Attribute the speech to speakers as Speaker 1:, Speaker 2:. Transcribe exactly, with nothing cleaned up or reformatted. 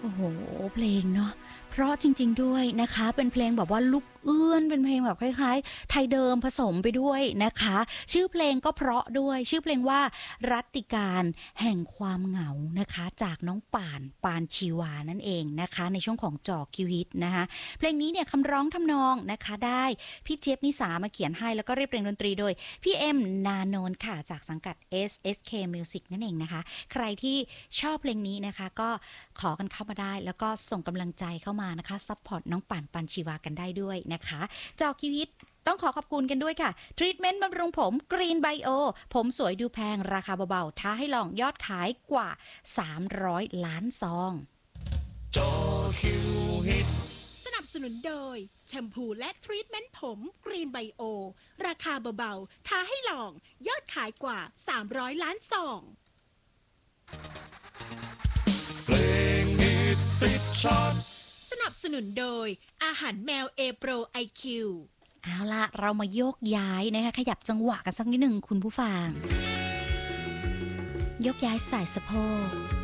Speaker 1: โอ้โฮเพลงเนาะเพราะจริงๆด้วยนะคะเป็นเพลงแบบว่าลูกเอื้อนเป็นเพลงแบบคล้ายๆไทยเดิมผสมไปด้วยนะคะชื่อเพลงก็เพราะด้วยชื่อเพลงว่ารัตติการแห่งความเหงานะคะจากน้องป่านปานชีวานั่นเองนะคะในช่วงของจ่อคิวฮิตนะคะเพลงนี้เนี่ยคำร้องทำนองนะคะได้พี่เจี๊ยบนิสามาเขียนให้แล้วก็เรียบเรียงดนตรีโดยพี่เอ็มนานนท์ค่ะจากสังกัด เอส เอส เค Music นั่นเองนะคะใครที่ชอบเพลงนี้นะคะก็ขอกันเข้ามาได้แล้วก็ส่งกำลังใจเข้ามานะคะซัพพอร์ตน้องป่านปันชีวากันได้ด้วยนะคะจอกคิวฮิตต้องขอขอบคุณกันด้วยค่ะทรีทเมนต์บำรุงผมกรีนไบโอผมสวยดูแพงราคาเบาๆท้าให้ลองยอดขายกว่าสามร้อยล้านซอง
Speaker 2: จอคิวฮิต
Speaker 3: สนับสนุนโดยแชมพูและทรีทเมนต์ผมกรีนไบโอราคาเบาๆท้าให้ลองยอดขายกว่าสามร้อยล้านซอง
Speaker 2: เพลงฮิตติดชาร์ต
Speaker 3: สนับสนุนโดยอาหารแมวเอโปรไอคิว
Speaker 1: เอาล่ะเรามาโยกย้ายนะคะขยับจังหวะกันสักนิดหนึ่งคุณผู้ฟังยกย้ายสายสะโพก